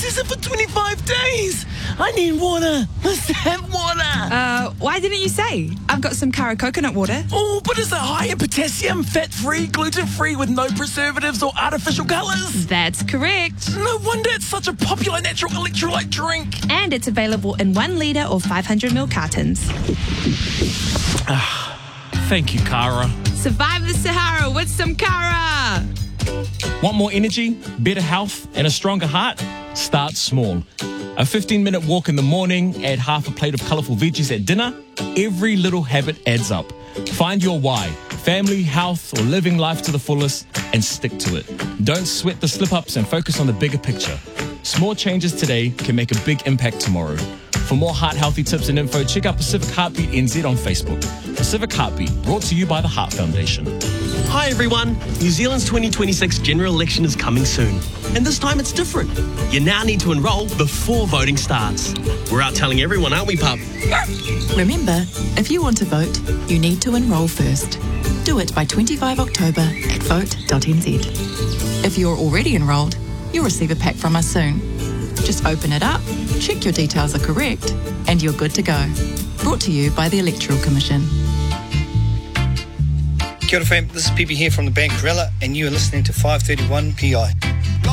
isn't for 25 days. I need water. Must have water. Why didn't you say? I've got some Kara coconut water. Oh, but is it high in potassium, fat-free, gluten-free with no preservatives or artificial colours? That's correct. No wonder it's such a popular natural electrolyte drink. And it's available in 1 litre or 500ml cartons. Thank you, Kara. Survive the Sahara with some Kara. Want more energy, better health, and a stronger heart? Start small. A 15-minute walk in the morning, add half a plate of colourful veggies at dinner. Every little habit adds up. Find your why, family, health, or living life to the fullest, and stick to it. Don't sweat the slip-ups and focus on the bigger picture. Small changes today can make a big impact tomorrow. For more heart-healthy tips and info, check out Pacific Heartbeat NZ on Facebook. Pacific Heartbeat, brought to you by the Heart Foundation. Hi everyone, New Zealand's 2026 general election is coming soon. And this time it's different. You now need to enrol before voting starts. We're out telling everyone, aren't we, pup? Remember, if you want to vote, you need to enrol first. Do it by 25 October at vote.nz. If you're already enrolled, you'll receive a pack from us soon. Just open it up, check your details are correct, and you're good to go. Brought to you by the Electoral Commission. Kia ora fam, this is Pepe here from the band Corella, and you are listening to 531 PI.